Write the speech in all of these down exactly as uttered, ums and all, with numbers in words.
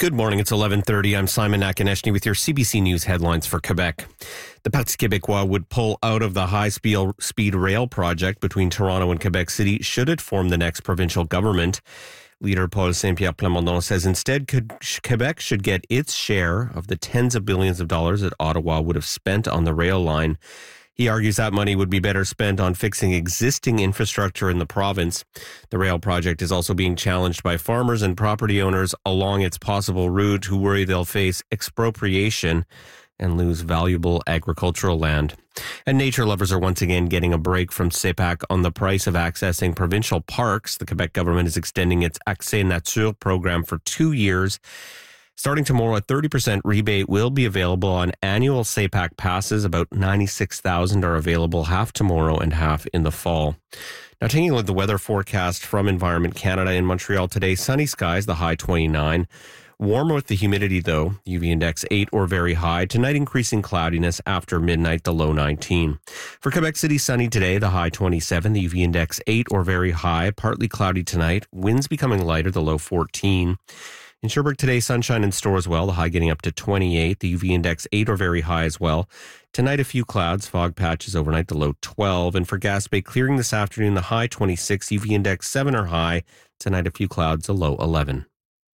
Good morning. It's eleven thirty. I'm Simon Nakonechny with your C B C News headlines for Quebec. The Parti québécois would pull out of the high-speed rail project between Toronto and Quebec City should it form the next provincial government. Leader Paul Saint-Pierre Plamondon says instead Quebec should get its share of the tens of billions of dollars that Ottawa would have spent on the rail line. He argues that money would be better spent on fixing existing infrastructure in the province. The rail project is also being challenged by farmers and property owners along its possible route who worry they'll face expropriation and lose valuable agricultural land. And nature lovers are once again getting a break from C E P A C on the price of accessing provincial parks. The Quebec government is extending its Accès Nature program for two years. Starting tomorrow, a thirty percent rebate will be available on annual C E P A C passes. About ninety-six thousand are available, half tomorrow and half in the fall. Now, taking a look at the weather forecast from Environment Canada in Montreal today, sunny skies, the high twenty-nine. Warmer with the humidity, though, U V index eight or very high. Tonight, increasing cloudiness after midnight, the low nineteen. For Quebec City, sunny today, the high twenty-seven. The U V index eight or very high. Partly cloudy tonight. Winds becoming lighter, the low fourteen. In Sherbrooke today, sunshine in store as well, the high getting up to twenty-eight, the U V index eight or very high as well. Tonight, a few clouds, fog patches overnight, the low twelve. And for Gaspé, clearing this afternoon, the high twenty-six, U V index seven or high. Tonight, a few clouds, a low eleven.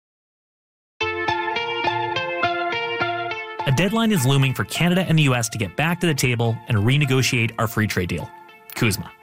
A deadline is looming for Canada and the U S to get back to the table and renegotiate our free trade deal. CUSMA.